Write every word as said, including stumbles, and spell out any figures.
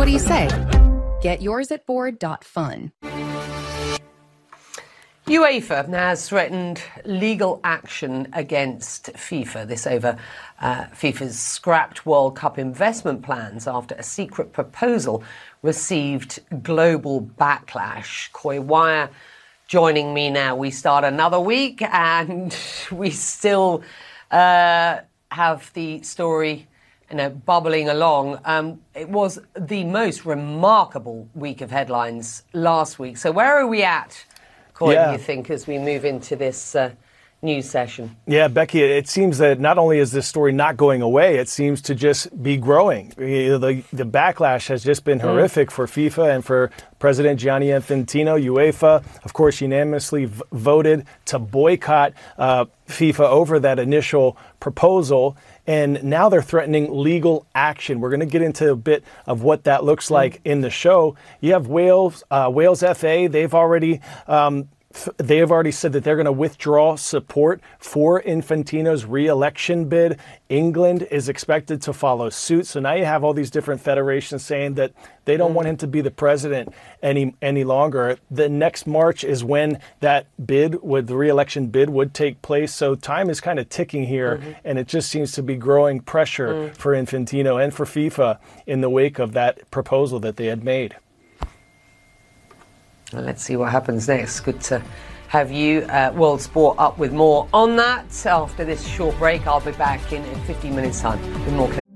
do you say? Get yours at board dot fun. UEFA has threatened legal action against FIFA. This over uh, FIFA's scrapped World Cup investment plans after a secret proposal received global backlash. Coy Wire joining me now. We start another week and we still uh, have the story you know, bubbling along. Um, it was the most remarkable week of headlines last week. So where are we at? Coy, yeah. do you think, as we move into this uh, news session? Yeah, Becky, it seems that not only is this story not going away, it seems to just be growing. The, the backlash has just been mm. horrific for FIFA and for President Gianni Infantino. UEFA, of course, unanimously v- voted to boycott uh, FIFA over that initial proposal. And now they're threatening legal action. We're going to get into a bit of what that looks like mm. in the show. You have Wales, uh, Wales F A. They've already um, f- they have already said that they're going to withdraw support for Infantino's re-election bid. England is expected to follow suit. So now you have all these different federations saying that they don't mm. want him to be the president any any longer. The next March is when that bid, would the re-election bid, would take place. So time is kind of ticking here, mm-hmm. and it just seems to be growing pressure mm. for Infantino and for FIFA in the wake of that proposal that they had made. Well, let's see what happens next. Good to have you, uh, World Sport, up with more on that. After this short break, I'll be back in fifteen minutes' time with more.